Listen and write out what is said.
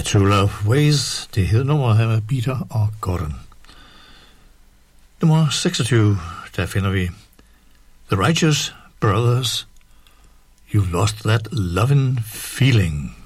True Love Ways, det hedder nummeret her med Peter og Gordon. Nummer 26, der finder vi The Righteous Brothers, You've Lost That Lovin' Feeling.